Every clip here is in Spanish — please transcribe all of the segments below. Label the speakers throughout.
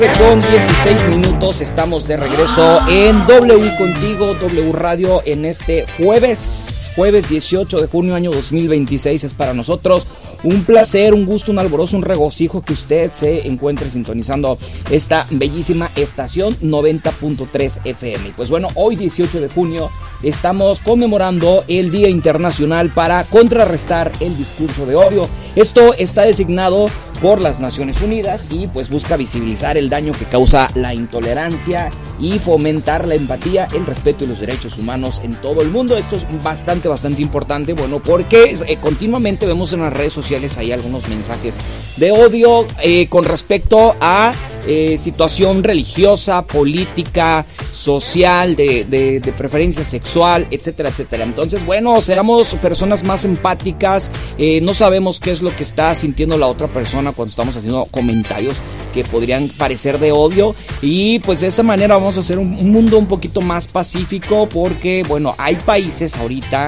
Speaker 1: Con 16 minutos estamos de regreso en W Contigo, W Radio, en este jueves 18 de junio año 2026. Es para nosotros un placer, un gusto, un alborozo, un regocijo que usted se encuentre sintonizando esta bellísima estación 90.3 FM. Y pues bueno, hoy 18 de junio estamos conmemorando el Día Internacional para contrarrestar el discurso de odio. Esto está designado por las Naciones Unidas y pues busca visibilizar el daño que causa la intolerancia y fomentar la empatía, el respeto y los derechos humanos en todo el mundo. Esto es bastante importante, bueno, porque continuamente vemos en las redes sociales ahí algunos mensajes de odio con respecto a situación religiosa, política, social, de preferencia sexual, etcétera, etcétera. Entonces, bueno, seamos personas más empáticas, no sabemos qué es lo que está sintiendo la otra persona cuando estamos haciendo comentarios que podrían parecer de odio, y pues de esa manera vamos a hacer un mundo un poquito más pacífico, porque bueno, hay países ahorita,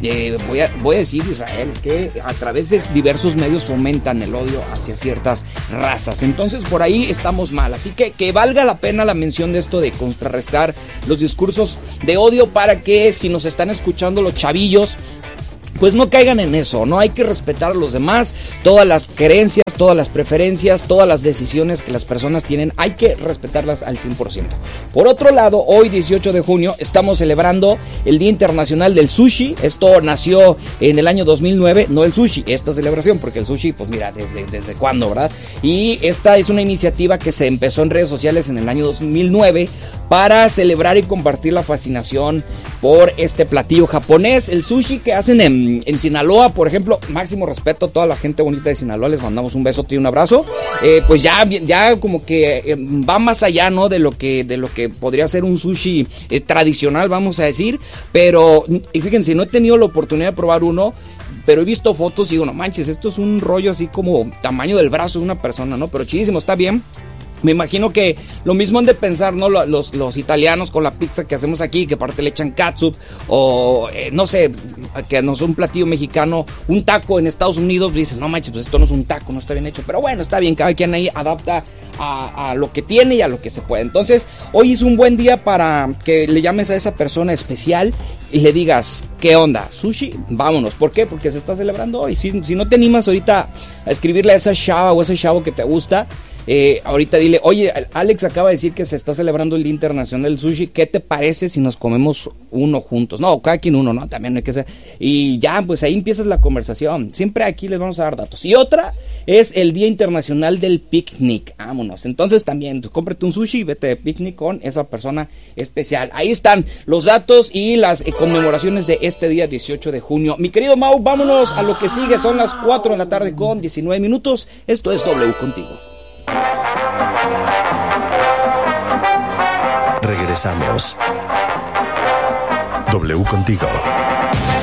Speaker 1: voy a decir Israel, que a través de diversos medios fomentan el odio hacia ciertas razas. Entonces por ahí estamos mal, así que valga la pena la mención de esto de contrarrestar los discursos de odio, para que si nos están escuchando los chavillos, pues no caigan en eso, ¿no? Hay que respetar a los demás, todas las creencias, todas las preferencias, todas las decisiones que las personas tienen, hay que respetarlas al 100%. Por otro lado, hoy 18 de junio estamos celebrando el Día Internacional del Sushi. Esto nació en el año 2009, no el sushi, esta celebración, porque el sushi, pues mira, desde cuándo, ¿verdad? Y esta es una iniciativa que se empezó en redes sociales en el año 2009 para celebrar y compartir la fascinación por este platillo japonés, el sushi, que hacen en Sinaloa, por ejemplo. Máximo respeto a toda la gente bonita de Sinaloa, les mandamos un beso y un abrazo. Pues ya como que va más allá, ¿no? De lo que podría ser un sushi tradicional, vamos a decir. Pero, y fíjense, no he tenido la oportunidad de probar uno, pero he visto fotos y digo, no manches, esto es un rollo así como tamaño del brazo de una persona, ¿no? Pero chidísimo, está bien. Me imagino que lo mismo han de pensar, ¿no? Los italianos con la pizza que hacemos aquí, que aparte le echan catsup, o no sé, que no es un platillo mexicano, un taco en Estados Unidos, dices, no manches, pues esto no es un taco, no está bien hecho. Pero bueno, está bien, cada quien ahí adapta a lo que tiene y a lo que se puede. Entonces, hoy es un buen día para que le llames a esa persona especial y le digas, ¿qué onda? ¿Sushi? Vámonos. ¿Por qué? Porque se está celebrando hoy. Si no te animas ahorita a escribirle a esa chava o ese chavo que te gusta, ahorita dile, oye, Alex acaba de decir que se está celebrando el Día Internacional del Sushi, ¿qué te parece si nos comemos uno juntos? No, cada quien uno, ¿no? También hay que ser. Y ya, pues ahí empiezas la conversación. Siempre aquí les vamos a dar datos. Y otra es el Día Internacional del Picnic. Vámonos. Entonces también, pues, cómprate un sushi y vete de picnic con esa persona especial. Ahí están los datos y las conmemoraciones de este día 18 de junio. Mi querido Mau, vámonos a lo que sigue. Son las 4 de la tarde con 19 minutos. Esto es W Contigo.
Speaker 2: Regresamos. W Contigo.